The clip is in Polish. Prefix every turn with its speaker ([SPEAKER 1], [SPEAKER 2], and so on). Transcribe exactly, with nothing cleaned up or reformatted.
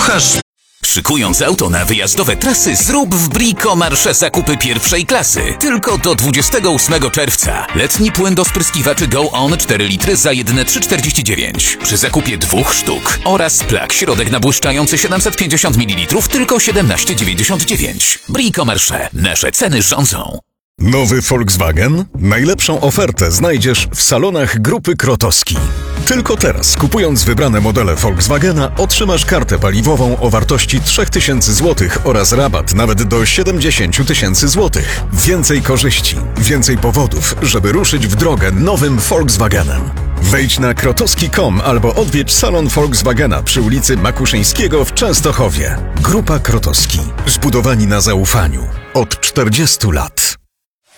[SPEAKER 1] kochasz...
[SPEAKER 2] Szykując auto na wyjazdowe trasy, zrób w Brico Marche zakupy pierwszej klasy. Tylko do dwudziestego ósmego czerwca. Letni płyn do spryskiwaczy Go On cztery litry za jedyne trzy czterdzieści dziewięć. Przy zakupie dwóch sztuk. Oraz plak środek nabłyszczający siedemset pięćdziesiąt mililitrów tylko siedemnaście dziewięćdziesiąt dziewięć. Brico Marche. Nasze ceny rządzą.
[SPEAKER 3] Nowy Volkswagen? Najlepszą ofertę znajdziesz w salonach Grupy Krotowski. Tylko teraz, kupując wybrane modele Volkswagena, otrzymasz kartę paliwową o wartości trzy tysiące złotych oraz rabat nawet do siedemdziesiąt tysięcy złotych. Więcej korzyści, więcej powodów, żeby ruszyć w drogę nowym Volkswagenem. Wejdź na krotowski kropka com albo odwiedź salon Volkswagena przy ulicy Makuszyńskiego w Częstochowie. Grupa Krotowski. Zbudowani na zaufaniu. Od czterdziestu lat.